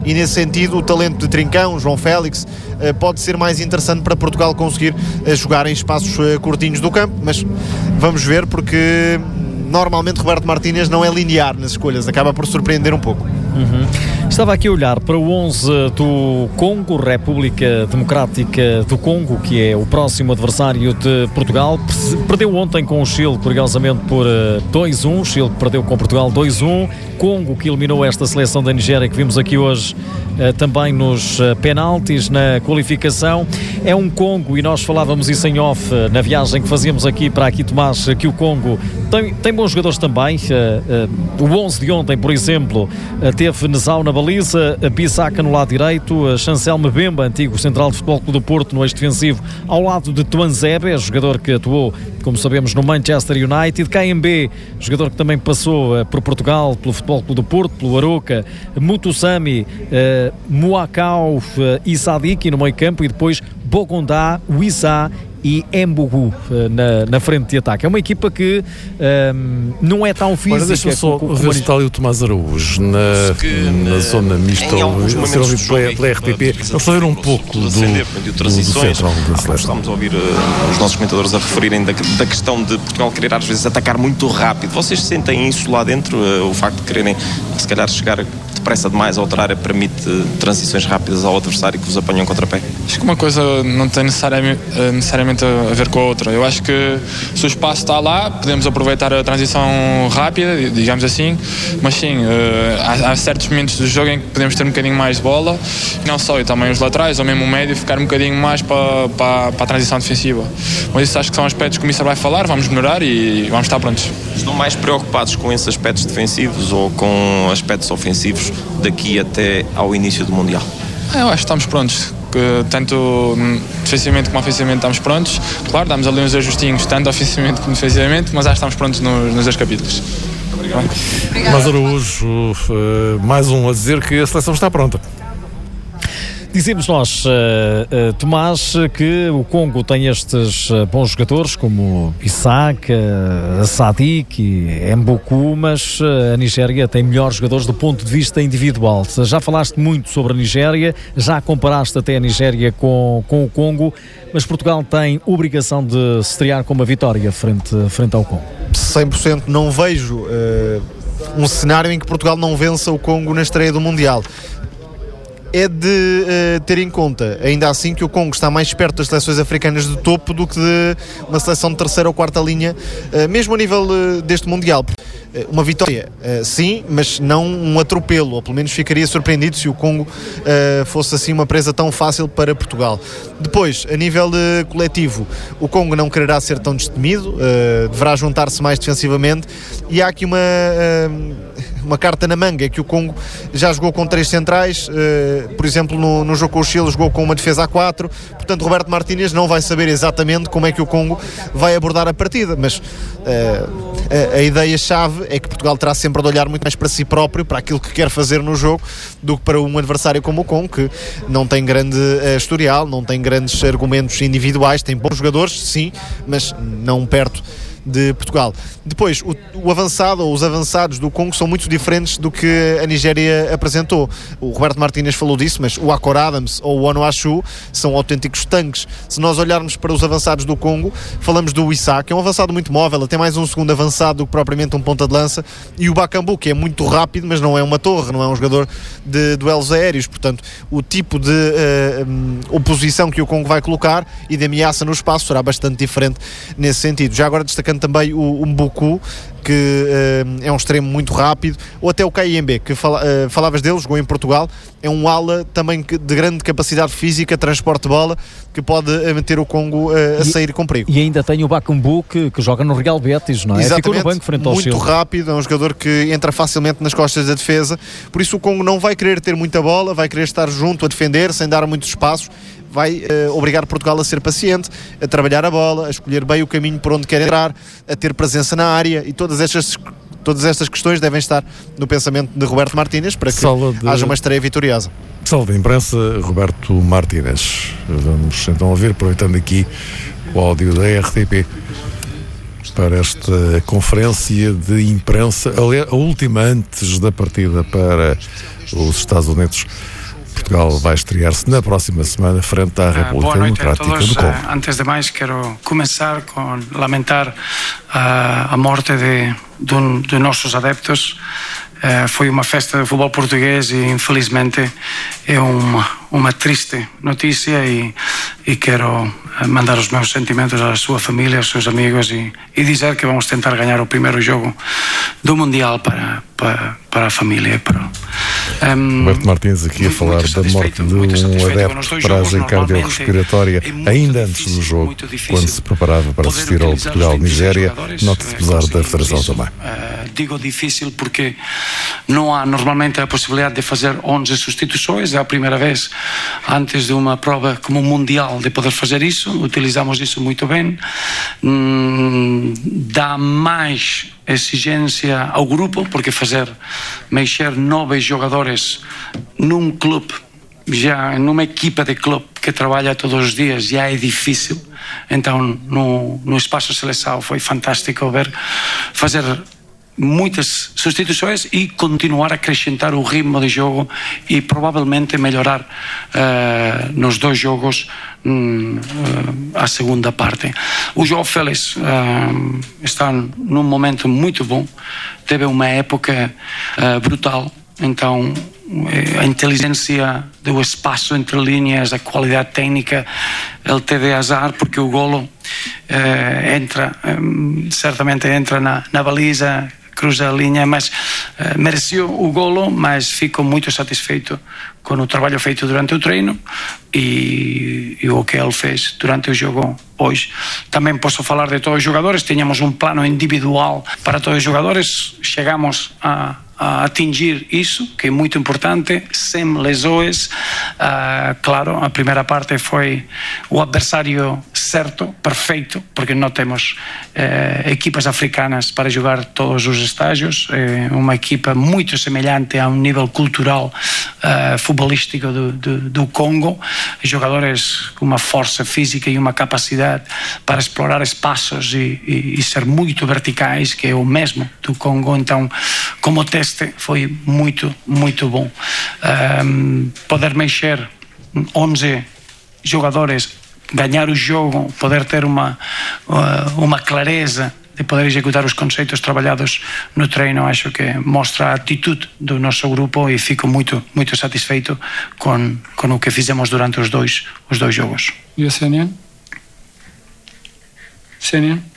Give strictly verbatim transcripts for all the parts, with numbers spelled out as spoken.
e nesse sentido o talento de Trincão, João Félix, uh, pode ser mais interessante para Portugal conseguir uh, jogar em espaços uh, curtinhos do campo, mas vamos ver, porque normalmente Roberto Martínez não é linear nas escolhas, acaba por surpreender um pouco. Uhum. Estava aqui a olhar para o onze do Congo, República Democrática do Congo, que é o próximo adversário de Portugal. Perdeu ontem com o Chile, curiosamente, por dois a um. Chile perdeu com Portugal dois a um. Congo, que eliminou esta seleção da Nigéria, que vimos aqui hoje uh, também nos uh, penaltis, na qualificação. É um Congo, e nós falávamos isso em off, uh, na viagem que fazíamos aqui para aqui, Tomás, uh, que o Congo tem, tem bons jogadores também. Uh, uh, o onze de ontem, por exemplo, uh, teve Nezau na baliza, uh, Bissaka no lado direito, uh, Chancel Mbemba, antigo central de Futebol Clube do Porto, no eixo defensivo, ao lado de Tuanzebe, jogador que atuou, como sabemos, no Manchester United. K M B, jogador que também passou uh, por Portugal, pelo Futebol Clube do Porto, pelo Aroca, Mutusami, uh, Muakau uh, e Sadiki no meio campo, e depois Bogondá, Wissa e Mbugu uh, na, na frente de ataque. É uma equipa que um, não é tão física. Olha, deixa-me só com, com, ver se está ali o Tomás Araújo na, na, na zona mista, a ser ouvido pela, pela R T P. Vamos fazer um pouco do, do, do central da seleção. Estamos a ouvir uh, os nossos comentadores a referirem da, da questão de Portugal querer às vezes atacar muito rápido. Vocês sentem isso lá dentro? Uh, o facto de quererem, se calhar, chegar depressa demais a outra área permite uh, transições rápidas ao adversário que vos apanham contra-pé? Acho que uma coisa não tem necessariamente, uh, necessariamente a ver com a outra. Eu acho que se o espaço está lá, podemos aproveitar a transição rápida, digamos assim, mas sim, uh, há, há certos momentos do jogo em que podemos ter um bocadinho mais de bola, e não só, e também os laterais, ou mesmo o médio, ficar um bocadinho mais para, para, para a transição defensiva. Mas isso acho que são aspectos que o Mister vai falar, vamos melhorar e vamos estar prontos. Estão mais preocupados com esses aspectos defensivos ou com aspectos ofensivos daqui até ao início do Mundial? Eu acho que estamos prontos. Que tanto defensivamente como ofensivamente estamos prontos. Claro, damos ali uns ajustinhos, tanto ofensivamente como defensivamente, mas acho que estamos prontos nos, nos dois capítulos. Mas Araújo, uh, mais um a dizer que a seleção está pronta. Dizemos nós, uh, uh, Tomás, que o Congo tem estes uh, bons jogadores como Bissaka, uh, Sadiki, Mbuku, mas uh, a Nigéria tem melhores jogadores do ponto de vista individual. Já falaste muito sobre a Nigéria, já comparaste até a Nigéria com, com o Congo, mas Portugal tem obrigação de se estrear com uma vitória frente, frente ao Congo. cem por cento não vejo uh, um cenário em que Portugal não vença o Congo na estreia do Mundial. É de uh, ter em conta, ainda assim, que o Congo está mais perto das seleções africanas de topo do que de uma seleção de terceira ou quarta linha, uh, mesmo a nível uh, deste Mundial. Uh, uma vitória, uh, sim, mas não um atropelo, ou pelo menos ficaria surpreendido se o Congo uh, fosse assim uma presa tão fácil para Portugal. Depois, a nível uh, coletivo, o Congo não quererá ser tão destemido, uh, deverá juntar-se mais defensivamente, e há aqui uma... Uh, uma carta na manga, é que o Congo já jogou com três centrais, uh, por exemplo no, no jogo com o Chile jogou com uma defesa a quatro, portanto Roberto Martínez não vai saber exatamente como é que o Congo vai abordar a partida, mas uh, a, a ideia-chave é que Portugal terá sempre de olhar muito mais para si próprio, para aquilo que quer fazer no jogo, do que para um adversário como o Congo, que não tem grande uh, historial, não tem grandes argumentos individuais, tem bons jogadores, sim, mas não perto de Portugal. Depois, o, o avançado ou os avançados do Congo são muito diferentes do que a Nigéria apresentou. O Roberto Martínez falou disso, mas o Akor Adams ou o Onuachu são autênticos tanques. Se nós olharmos para os avançados do Congo, falamos do Wissa, que é um avançado muito móvel, até mais um segundo avançado do que propriamente um ponta de lança, e o Bakambu, que é muito rápido, mas não é uma torre, não é um jogador de duelos aéreos. Portanto, o tipo de uh, um, oposição que o Congo vai colocar e de ameaça no espaço será bastante diferente nesse sentido. Já agora destacando também o Mbuku, que uh, é um extremo muito rápido, ou até o K M B, que fala, uh, falavas dele, jogou em Portugal, é um ala também de grande capacidade física, transporte de bola, que pode manter o Congo uh, a e, sair com perigo. E ainda tem o Bakambu, que, que joga no Real Betis, não é? Exatamente, ficou no banco frente ao muito Chile. Rápido, é um jogador que entra facilmente nas costas da defesa, por isso o Congo não vai querer ter muita bola, vai querer estar junto a defender, sem dar muitos espaços, vai uh, obrigar Portugal a ser paciente, a trabalhar a bola, a escolher bem o caminho por onde quer entrar, a ter presença na área, e todas estas, todas estas questões devem estar no pensamento de Roberto Martínez para que de... haja uma estreia vitoriosa. Sala de imprensa, Roberto Martínez. Vamos então ouvir, aproveitando aqui o áudio da R T P. para esta conferência de imprensa, a última antes da partida para os Estados Unidos. Portugal vai estrear-se na próxima semana frente à República uh, Democrática do Congo. Uh, antes de mais, quero começar com lamentar uh, a morte de, de, um, de nossos adeptos. Uh, foi uma festa de futebol português e, infelizmente, é uma, uma triste notícia e, e quero mandar os meus sentimentos à sua família, aos seus amigos e, e dizer que vamos tentar ganhar o primeiro jogo do Mundial para, para, para a família. Para, um, Roberto Martins aqui a falar da morte de um adepto de paragem cardiorrespiratória ainda antes do jogo, quando se preparava para assistir ao Portugal-Nigéria. Nota-se pesar da Federação também. Uh, digo difícil porque não há normalmente a possibilidade de fazer onze substituições. É a primeira vez antes de uma prova como o Mundial de poder fazer isso. Utilizamos isso muito bem. Hum, dá mais exigência ao grupo, porque fazer mexer nove jogadores num clube, já numa equipa de clube que trabalha todos os dias, já é difícil. Então no, no espaço seleção foi fantástico ver fazer muitas substituições e continuar a acrescentar o ritmo de jogo e provavelmente melhorar uh, nos dois jogos um, uh, a segunda parte. O João Félix uh, está num momento muito bom, teve uma época uh, brutal, então a inteligência do espaço entre linhas, a qualidade técnica, ele teve azar porque o golo uh, entra, um, certamente entra na, na baliza, cruza a linha, mas uh, mereceu o golo, mas fico muito satisfeito com o trabalho feito durante o treino e, e o que ele fez durante o jogo hoje. Também posso falar de todos os jogadores, tínhamos um plano individual para todos os jogadores, chegamos a a atingir isso, que é muito importante, sem lesões. Uh, claro, a primeira parte foi o adversário certo, perfeito, porque não temos uh, equipas africanas para jogar todos os estágios, é uma equipa muito semelhante a um nível cultural uh, futebolístico do, do, do Congo, jogadores com uma força física e uma capacidade para explorar espaços e, e, e ser muito verticais, que é o mesmo do Congo. Então, como teste foi muito, muito bom. Um, poder mexer onze jogadores, ganhar o jogo, poder ter uma, uma clareza de poder executar os conceitos trabalhados no treino, acho que mostra a atitude do nosso grupo e fico muito, muito satisfeito com, com o que fizemos durante os dois, os dois jogos. E a C N N? C N N?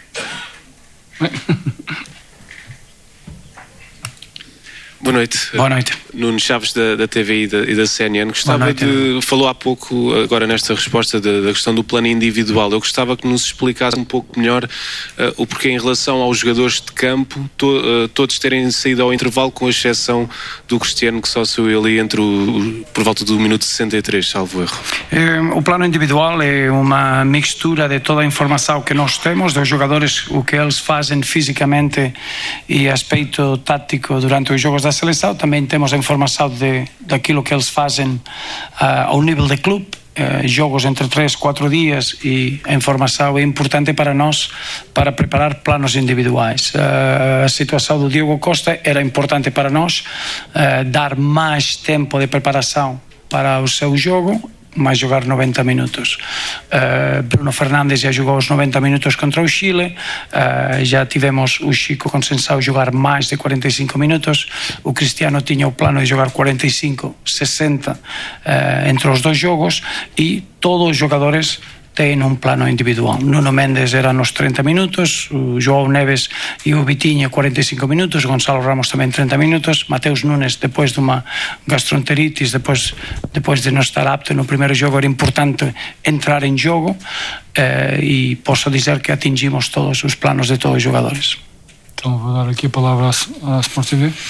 Boa noite. Boa noite. Nuno Chaves da, da T V I e da, e da C N N. Gostava noite, de... Falou há pouco, agora nesta resposta, da, da questão do plano individual. Eu gostava que nos explicasse um pouco melhor uh, o porquê em relação aos jogadores de campo, to, uh, todos terem saído ao intervalo, com exceção do Cristiano, que só saiu ali entre o, por volta do minuto sessenta e três, salvo erro. É, o plano individual é uma mistura de toda a informação que nós temos dos jogadores, o que eles fazem fisicamente e aspecto tático durante os jogos da seleção. Também temos a informação de, daquilo que eles fazem uh, ao nível de clube, uh, jogos entre três, quatro dias, e a informação é importante para nós para preparar planos individuais. Uh, a situação do Diogo Costa era importante para nós, uh, dar mais tempo de preparação para o seu jogo, mas jogar noventa minutos. Uh, Bruno Fernandes já jogou os noventa minutos contra o Chile, uh, já tivemos o Chico Conceição jogar mais de quarenta e cinco minutos, o Cristiano tinha o plano de jogar quarenta e cinco, sessenta uh, entre os dois jogos, e todos os jogadores têm um plano individual. Nuno Mendes era nos trinta minutos, o João Neves e o Vitinha quarenta e cinco minutos, Gonçalo Ramos também trinta minutos, Mateus Nunes depois de uma gastroenteritis, depois, depois de não estar apto no primeiro jogo, era importante entrar em jogo, eh, e posso dizer que atingimos todos os planos de todos os jogadores. Então vou dar aqui a palavra à Sport T V.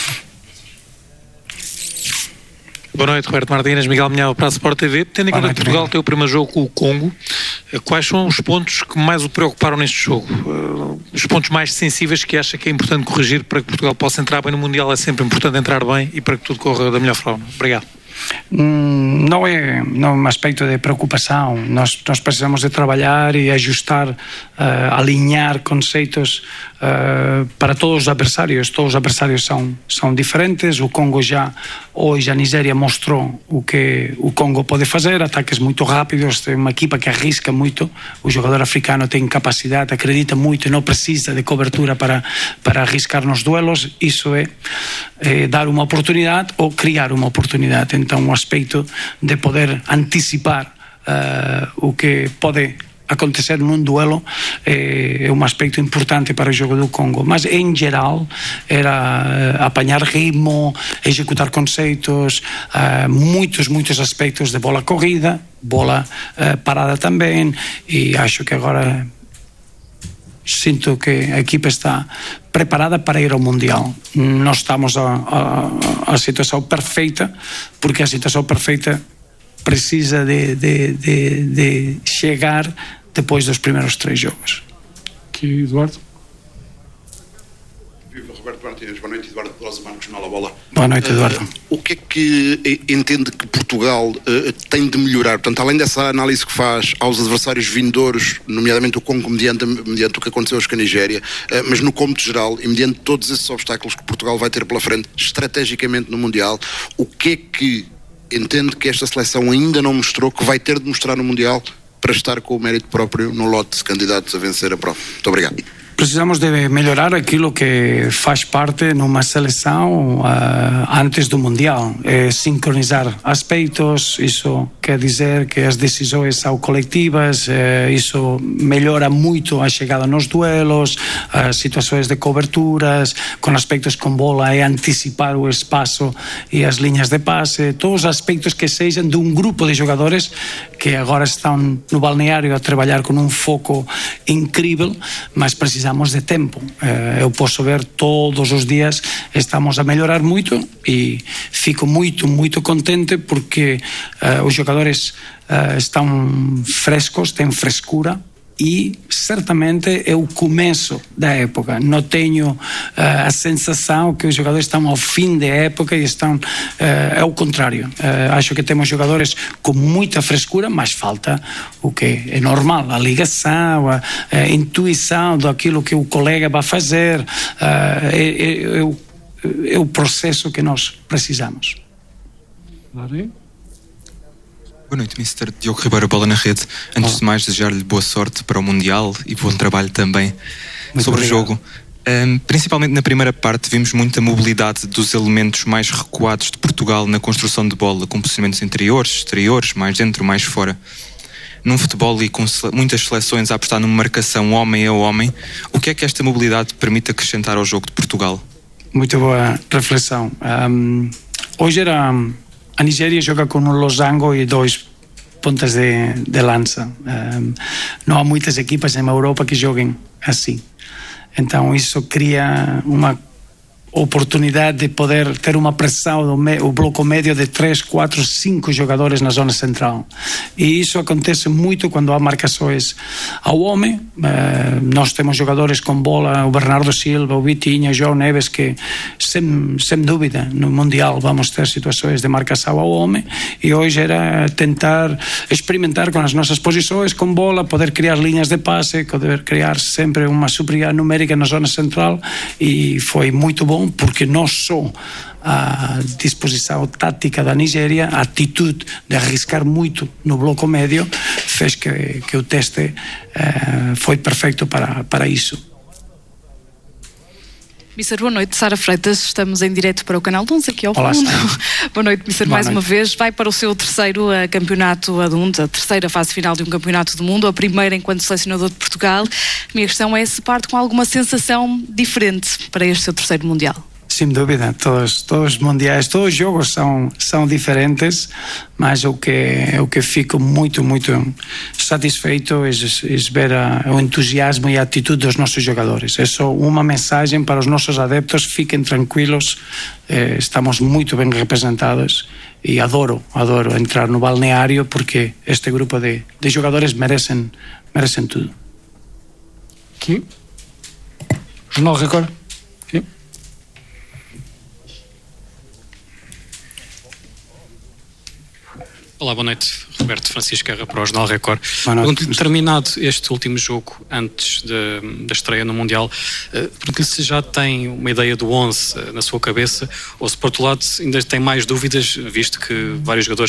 Boa noite, Roberto Martins, Miguel Minhão para a Sport T V. Tendo em conta que Portugal tem o primeiro jogo com o Congo, quais são os pontos que mais o preocuparam neste jogo? Os pontos mais sensíveis que acha que é importante corrigir para que Portugal possa entrar bem no Mundial? É sempre importante entrar bem e para que tudo corra da melhor forma. Obrigado. não é, não é um aspecto de preocupação. Nós, nós precisamos de trabalhar e ajustar, uh, alinhar conceitos uh, para todos os adversários. Todos os adversários são, são diferentes. O Congo já, hoje a Nigéria mostrou o que o Congo pode fazer, ataques muito rápidos, tem uma equipa que arrisca muito. O jogador africano tem capacidade, acredita muito e não precisa de cobertura para, para arriscar nos duelos. Isso é, é dar uma oportunidade ou criar uma oportunidade. Então, um aspecto de poder antecipar uh, o que pode acontecer num duelo é, é um aspecto importante para o jogo do Congo, mas em geral era uh, apanhar ritmo, executar conceitos, uh, muitos, muitos aspectos de bola corrida, bola uh, parada também, e acho que agora sinto que a equipa está preparada para ir ao Mundial. Não estamos a, a, a situação perfeita, porque a situação perfeita precisa de, de, de, de chegar depois dos primeiros três jogos. Aqui, Eduardo. Viva, Roberto Martins, boa noite. Eduardo Pelosa Marcos, Jornal A Bola. Boa noite, Eduardo. Uh, o que é que entende que Portugal uh, tem de melhorar? Portanto, além dessa análise que faz aos adversários vindouros, nomeadamente o Congo, mediante, mediante o que aconteceu hoje com a Nigéria, uh, mas no cômputo geral e mediante todos esses obstáculos que Portugal vai ter pela frente, estrategicamente no Mundial, o que é que entende que esta seleção ainda não mostrou, que vai ter de mostrar no Mundial para estar com o mérito próprio no lote de candidatos a vencer a prova? Muito obrigado. Precisamos de melhorar aquilo que faz parte numa seleção uh, antes do Mundial, é sincronizar aspectos. Isso quer dizer que as decisões são coletivas, uh, isso melhora muito a chegada nos duelos, as situações de coberturas, com aspectos com bola, é antecipar o espaço e as linhas de passe, todos os aspectos que sejam de um grupo de jogadores que agora estão no balneário a trabalhar com um foco incrível, mas precisamos precisamos de tempo. Eu posso ver todos os dias estamos a melhorar muito e fico muito, muito contente porque uh, os jogadores uh, estão frescos, têm frescura e certamente é o começo da época. Não tenho uh, a sensação que os jogadores estão ao fim da época e estão, uh, é o contrário. Uh, acho que temos jogadores com muita frescura, mas falta o que é normal, a ligação, a, a intuição daquilo que o colega vai fazer, uh, é, é, é, o, é o processo que nós precisamos. Boa noite, mister Diogo Ribeiro, Bola na Rede. Antes oh. de mais, desejar-lhe boa sorte para o Mundial e bom trabalho também. Muito sobre obrigado. O jogo. Um, principalmente na primeira parte, vimos muita mobilidade dos elementos mais recuados de Portugal na construção de bola, com posicionamentos interiores, exteriores, mais dentro, mais fora. Num futebol e com muitas seleções a apostar numa marcação homem a homem, o que é que esta mobilidade permite acrescentar ao jogo de Portugal? Muito boa reflexão. Um, hoje era... A Nigéria joga com um losango e dois pontas de, de lança. Um, não há muitas equipas na Europa que joguem assim. Então isso cria uma oportunidade de poder ter uma pressão do me, o bloco médio de três, quatro, cinco jogadores na zona central. E isso acontece muito quando há marcações ao homem. Uh, nós temos jogadores com bola, o Bernardo Silva, o Vitinha, o João Neves, que sem, sem dúvida no Mundial vamos ter situações de marcação ao homem, e hoje era tentar experimentar com as nossas posições com bola, poder criar linhas de passe, poder criar sempre uma superioridade numérica na zona central, e foi muito bom porque não só a disposição tática da Nigéria, a atitude de arriscar muito no bloco médio fez que, que o teste uh, foi perfeito para, para isso. mister Boa noite, Sara Freitas, estamos em direto para o Canal onze, aqui ao Olá, fundo. Boa noite, mister Boa mais noite. uma vez. Vai para o seu terceiro uh, campeonato adulto, a terceira fase final de um campeonato do mundo, a primeira enquanto selecionador de Portugal. A minha questão é se parte com alguma sensação diferente para este seu terceiro Mundial. Sem dúvida, todos, todos os mundiais, todos os jogos são, são diferentes, mas o que, o que fico muito, muito satisfeito é, é ver a, o entusiasmo e a atitude dos nossos jogadores. É só uma mensagem para os nossos adeptos: fiquem tranquilos, eh, estamos muito bem representados, e adoro, adoro entrar no balneário porque este grupo de, de jogadores merecem, merecem tudo. Aqui, Jornal Record. Aqui. Olá, boa noite. Roberto Francisco Guerra para o Jornal Record. Pergunto-lhe, terminado este último jogo antes de, da estreia no Mundial, uh, pergunto-lhe se já tem uma ideia do onze uh, na sua cabeça ou se, por outro lado, ainda tem mais dúvidas, visto que vários jogadores